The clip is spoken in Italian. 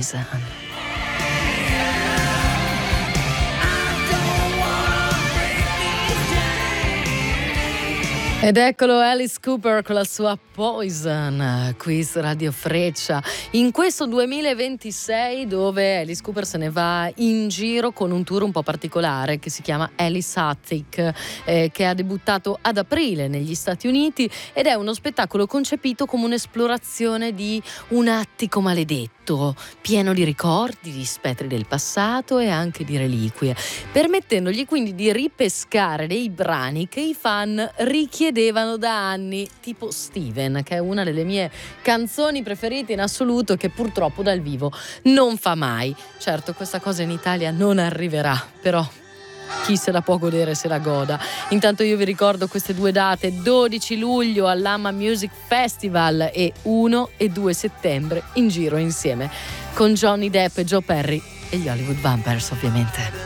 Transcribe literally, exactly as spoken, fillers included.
Poison. Ed eccolo Alice Cooper con la sua Poison qui su Radio Freccia in questo duemilaventisei, dove Alice Cooper se ne va in giro con un tour un po' particolare che si chiama Alice Attic, eh, che ha debuttato ad aprile negli Stati Uniti ed è uno spettacolo concepito come un'esplorazione di un attico maledetto pieno di ricordi, di spettri del passato e anche di reliquie, permettendogli quindi di ripescare dei brani che i fan richiedevano da anni, tipo Steven, che è una delle mie canzoni preferite in assoluto, che purtroppo dal vivo non fa mai. Certo, questa cosa in Italia non arriverà, però chi se la può godere se la goda. Intanto io vi ricordo queste due date: dodici luglio all'Ama Music Festival e primo e due settembre in giro insieme con Johnny Depp e Joe Perry e gli Hollywood Vampires, ovviamente.